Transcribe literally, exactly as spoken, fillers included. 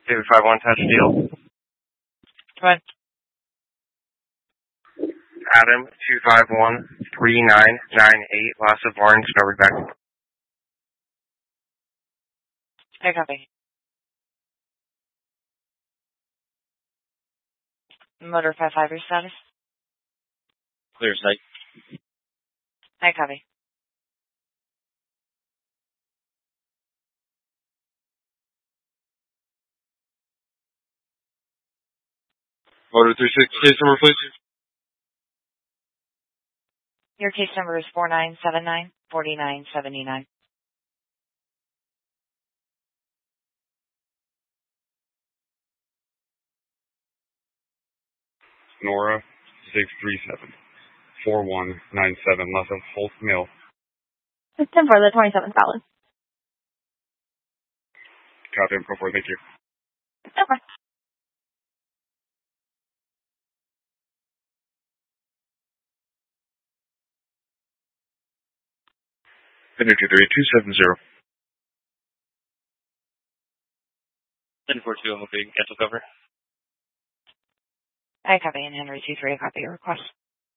David five one, touch deal. Go ahead. Adam two five one, three nine nine eight, loss of orange, no back. I copy. Motor five five, your status? Clear sight. I copy. Motor three six, case number, please. Your case number is four nine seven nine, four nine seven nine. Nora six three seven, four one nine seven, loss of Holt Mill. It's ten for the twenty-seventh valid. Copy, go for it, thank you. Okay. Henry two three two seven zero. ten four two, I'm hoping cancel cover. I copy, and Henry two three, I copy your request.